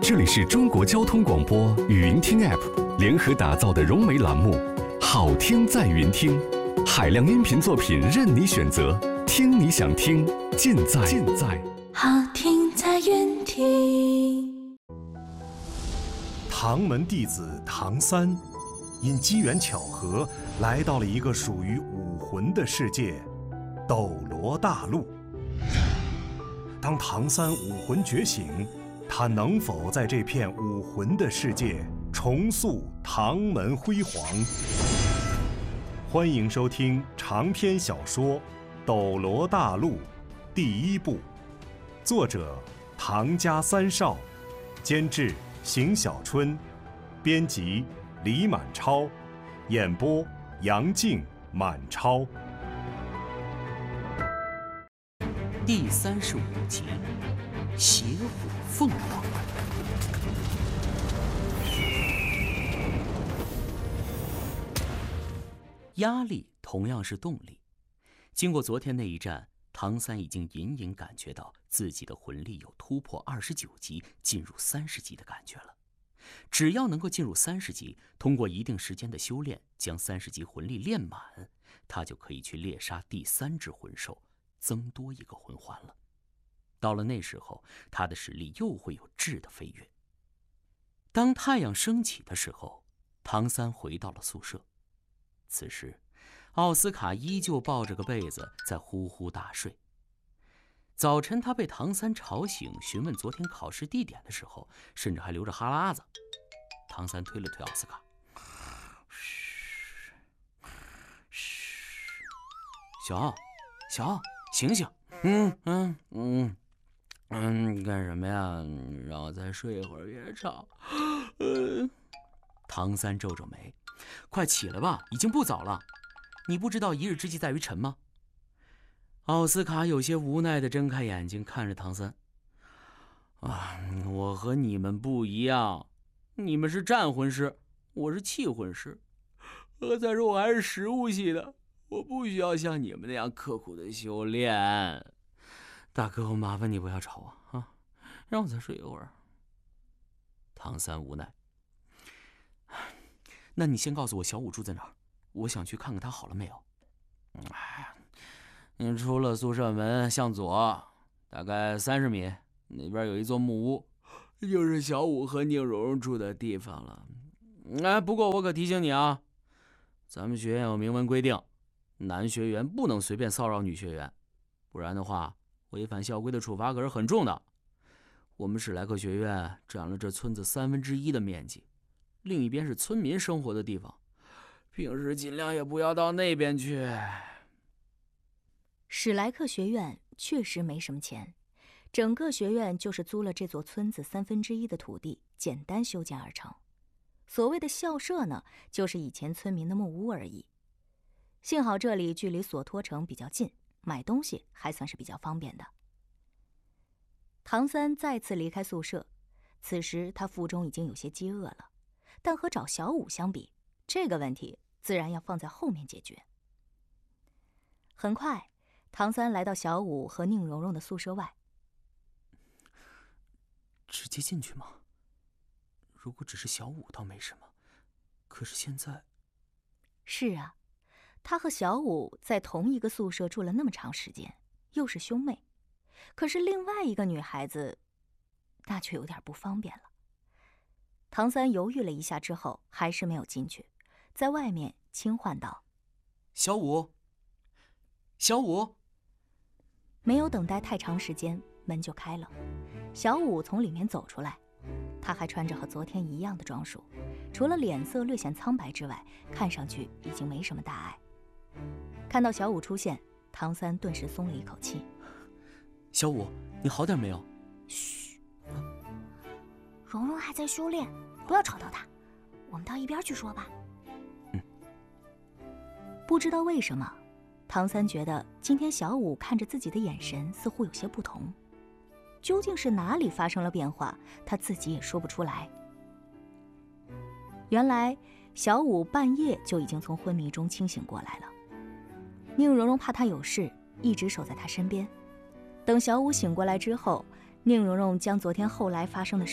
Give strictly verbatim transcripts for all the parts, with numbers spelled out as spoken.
这里是中国交通广播语音听 App 联合打造的融媒栏目，好听在云听，海量音频作品任你选择，听你想听，尽在尽在好听在云听。 唐门弟子唐三，因机缘巧合来到了一个属于武魂的世界——斗罗大陆。当唐三武魂觉醒，他能否在这片武魂的世界重塑唐门辉煌？欢迎收听长篇小说《斗罗大陆》第一部，作者唐家三少，监制邢小春，编辑李满超，演播杨静、满超。 第三十五集，邪火凤凰。压力同样是动力。经过昨天那一战，唐三已经隐隐感觉到自己的魂力有突破二十九级进入三十级的感觉了。只要能够进入三十级，通过一定时间的修炼，将三十级魂力练满，他就可以去猎杀第三只魂兽，增多一个魂环了。到了那时候，他的实力又会有质的飞跃。当太阳升起的时候，唐三回到了宿舍。此时奥斯卡依旧抱着个被子在呼呼大睡。早晨他被唐三吵醒，询问昨天考试地点的时候，甚至还流着哈喇子。唐三推了推奥斯卡，嘘嘘，小奥小奥醒醒，嗯嗯嗯嗯，干什么呀？让我再睡一会儿，别吵。嗯，唐三皱皱眉，快起来吧，已经不早了。你不知道一日之计在于晨吗？奥斯卡有些无奈地睁开眼睛看着唐三。啊，我和你们不一样，你们是战魂师，我是气魂师。呃，再说我还是食物系的，我不需要像你们那样刻苦的修炼。大哥，我麻烦你不要吵我啊，让我再睡一会儿。唐三无奈。那你先告诉我小五住在哪儿，我想去看看他好了没有。哎，你出了宿舍门向左，大概三十米，那边有一座木屋，就是小五和宁荣荣住的地方了。哎，不过我可提醒你啊，咱们学院有明文规定，男学员不能随便骚扰女学员，不然的话，违反校规的处罚可是很重的。我们史莱克学院占了这村子三分之一的面积，另一边是村民生活的地方，平时尽量也不要到那边去。 史莱克学院确实没什么钱，整个学院就是租了这座村子三分之一的土地，简单修建而成。所谓的校舍呢，就是以前村民的木屋而已。幸好这里距离索托城比较近，买东西还算是比较方便的。唐三再次离开宿舍，此时他腹中已经有些饥饿了，但和找小五相比，这个问题自然要放在后面解决。很快，唐三来到小五和宁荣荣的宿舍外。 直接进去吗？如果只是小五倒没什么，可是现在…… 是啊，他和小五在同一个宿舍住了那么长时间，又是兄妹，可是另外一个女孩子，那却有点不方便了。唐三犹豫了一下之后，还是没有进去，在外面轻唤道：“ 小五，小五。” 没有等待太长时间，门就开了。小五从里面走出来，他还穿着和昨天一样的装束，除了脸色略显苍白之外，看上去已经没什么大碍。看到小五出现，唐三顿时松了一口气。 小五，你好点没有？ 嘘，蓉蓉还在修炼，不要吵到她，我们到一边去说吧。 嗯。 不知道为什么，唐三觉得今天小五看着自己的眼神似乎有些不同，究竟是哪里发生了变化，他自己也说不出来。原来小五半夜就已经从昏迷中清醒过来了，宁荣荣怕他有事，一直守在他身边。等小五醒过来之后，宁荣荣将昨天后来发生的事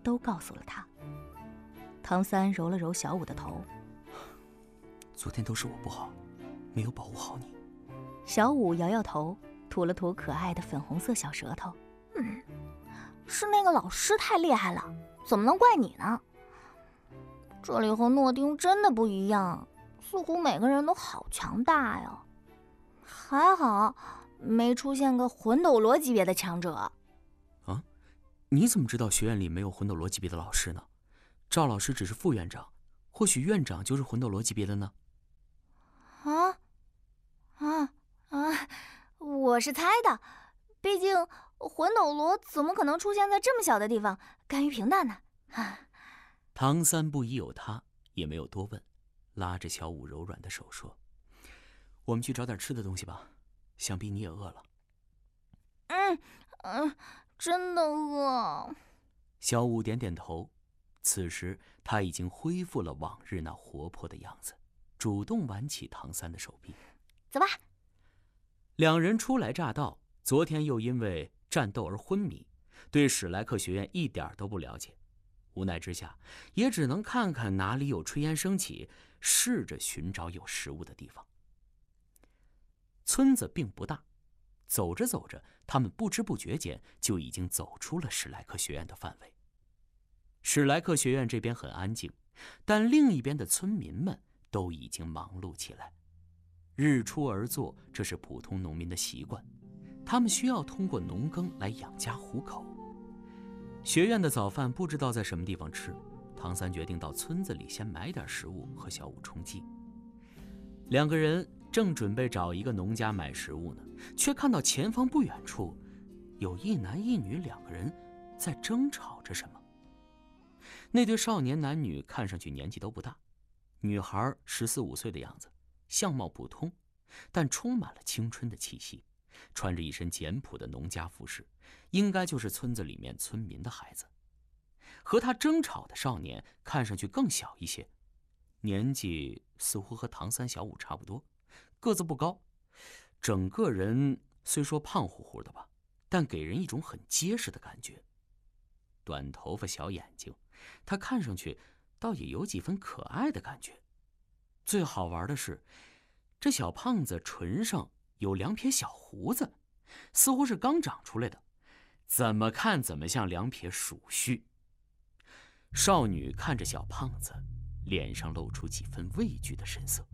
都告诉了他。唐三揉了揉小五的头， 昨天都是我不好，没有保护好你。 小五摇摇头，吐了吐可爱的粉红色小舌头。 嗯，是那个老师太厉害了，怎么能怪你呢？这里和诺丁真的不一样，似乎每个人都好强大呀。还好没出现个魂斗罗级别的强者。 啊，你怎么知道学院里没有魂斗罗级别的老师呢？赵老师只是副院长，或许院长就是魂斗罗级别的呢。 啊啊啊！我是猜的，毕竟魂斗罗怎么可能出现在这么小的地方，甘于平淡呢？啊！ 唐三不疑有他，也没有多问，拉着小五柔软的手说：“我们去找点吃的东西吧，想必你也饿了。” 嗯嗯，真的饿。 小五点点头。此时他已经恢复了往日那活泼的样子，主动挽起唐三的手臂。 走吧。 两人初来乍到，昨天又因为战斗而昏迷，对史莱克学院一点都不了解。无奈之下，也只能看看哪里有炊烟升起，试着寻找有食物的地方。村子并不大，走着走着，他们不知不觉间就已经走出了史莱克学院的范围。史莱克学院这边很安静，但另一边的村民们都已经忙碌起来。日出而作，这是普通农民的习惯，他们需要通过农耕来养家糊口。学院的早饭不知道在什么地方吃，唐三决定到村子里先买点食物和小五充饥。两个人正准备找一个农家买食物呢，却看到前方不远处有一男一女两个人在争吵着什么。那对少年男女看上去年纪都不大，女孩十四五岁的样子，相貌普通，但充满了青春的气息，穿着一身简朴的农家服饰，应该就是村子里面村民的孩子。和他争吵的少年看上去更小一些，年纪似乎和唐三小五差不多，个子不高，整个人虽说胖乎乎的吧，但给人一种很结实的感觉。短头发小眼睛，他看上去倒也有几分可爱的感觉。最好玩的是，这小胖子唇上有两撇小胡子，似乎是刚长出来的，怎么看怎么像两撇鼠须。少女看着小胖子，脸上露出几分畏惧的神色。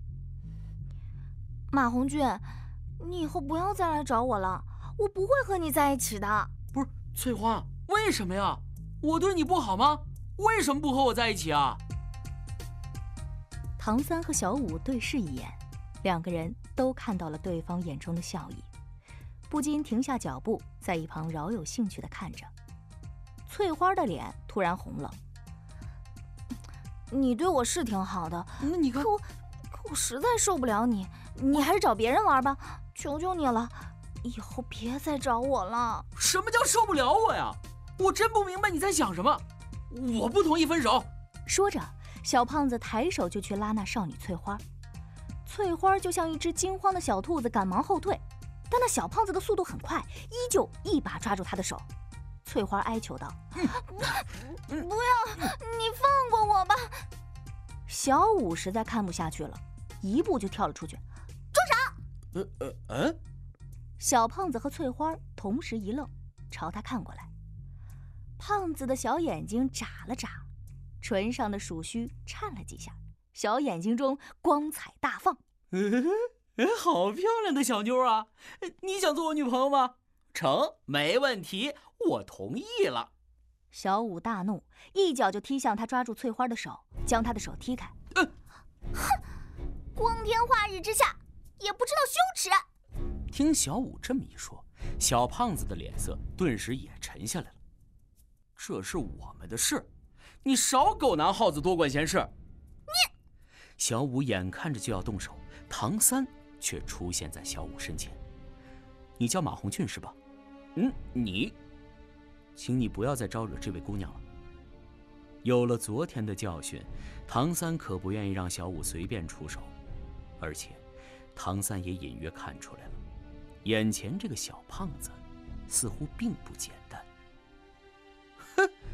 马红俊，你以后不要再来找我了，我不会和你在一起的。 不是，翠花，为什么呀？我对你不好吗？为什么不和我在一起啊？ 唐三和小五对视一眼，两个人都看到了对方眼中的笑意，不禁停下脚步，在一旁饶有兴趣地看着。翠花的脸突然红了。 你对我是挺好的， 那你看， 可我可我实在受不了你，你还是找别人玩吧，求求你了，以后别再找我了。 什么叫受不了我呀？我真不明白你在想什么。我不同意分手。 说着，小胖子抬手就去拉那少女翠花。翠花就像一只惊慌的小兔子，赶忙后退，但那小胖子的速度很快，依旧一把抓住她的手。翠花哀求道：“ 不要，你放过我吧！” 小五实在看不下去了，一步就跳了出去。 住手！ 呃呃呃！ 小胖子和翠花同时一愣，朝他看过来。胖子的小眼睛眨了眨，唇上的鼠须颤了几下，小眼睛中光彩大放。 好漂亮的小妞啊！你想做我女朋友吗？成，没问题，我同意了。 小五大怒，一脚就踢向他抓住翠花的手，将他的手踢开。 呃、哼，光天化日之下也不知道羞耻。 听小五这么一说，小胖子的脸色顿时也沉下来了。这是我们的事，你少狗拿耗子多管闲事。 你！ 小五眼看着就要动手，唐三却出现在小五身前。你叫马红俊是吧？嗯，你，请你不要再招惹这位姑娘了。有了昨天的教训，唐三可不愿意让小五随便出手，而且唐三也隐约看出来了，眼前这个小胖子似乎并不简单。哼，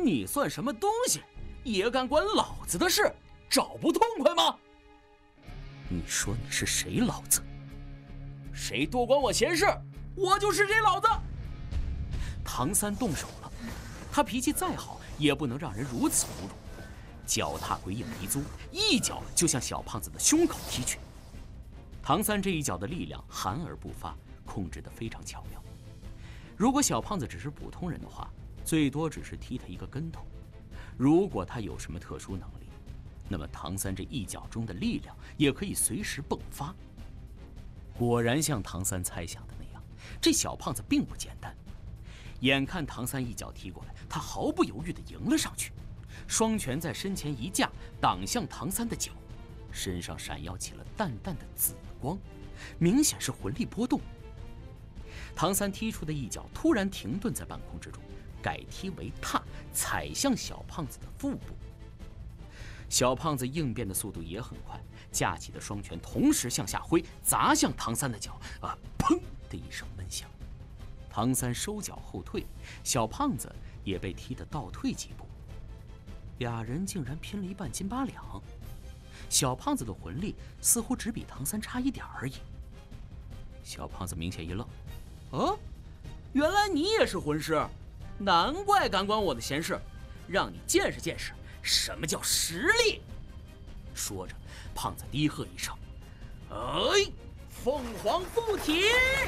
你算什么东西，也敢管老子的事，找不痛快吗？你说你是谁老子？谁多管我闲事，我就是谁老子。唐三动手了，他脾气再好，也不能让人如此侮辱。脚踏鬼影离租，一脚就向小胖子的胸口踢去。唐三这一脚的力量含而不发，控制得非常巧妙。如果小胖子只是普通人的话，最多只是踢他一个跟头。如果他有什么特殊能力，那么唐三这一脚中的力量也可以随时迸发。果然像唐三猜想的那样，这小胖子并不简单。眼看唐三一脚踢过来，他毫不犹豫地迎了上去，双拳在身前一架，挡向唐三的脚，身上闪耀起了淡淡的紫光，明显是魂力波动。唐三踢出的一脚突然停顿在半空之中，改踢为踏，踩向小胖子的腹部。小胖子应变的速度也很快，架起的双拳同时向下挥，砸向唐三的脚，啊，砰的一声闷响。唐三收脚后退，小胖子也被踢得倒退几步。俩人竟然拼了一半斤八两，小胖子的魂力似乎只比唐三差一点而已。小胖子明显一愣，哦，原来你也是魂师，难怪敢管我的闲事，让你见识见识什么叫实力。说着，胖子低喝一声：“哎，凤凰附体！”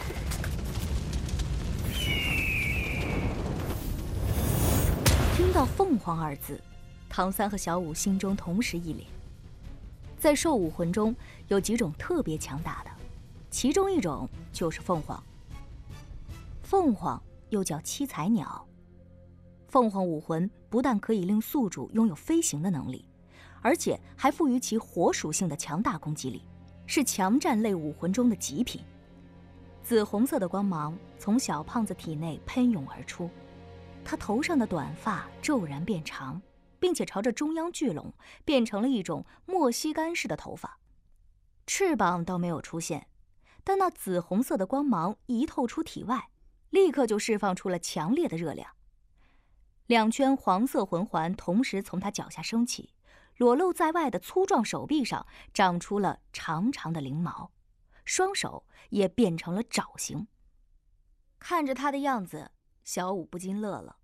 听到“凤凰”二字，唐三和小五心中同时一凛。在兽武魂中有几种特别强大的，其中一种就是凤凰。凤凰又叫七彩鸟。凤凰武魂不但可以令宿主拥有飞行的能力，而且还赋予其火属性的强大攻击力，是强战类武魂中的极品。紫红色的光芒从小胖子体内喷涌而出，他头上的短发骤然变长，并且朝着中央聚拢，变成了一种莫西干式的头发。翅膀倒没有出现，但那紫红色的光芒一透出体外，立刻就释放出了强烈的热量。两圈黄色魂环同时从他脚下升起，裸露在外的粗壮手臂上长出了长长的翎毛，双手也变成了爪形。看着他的样子，小五不禁乐了。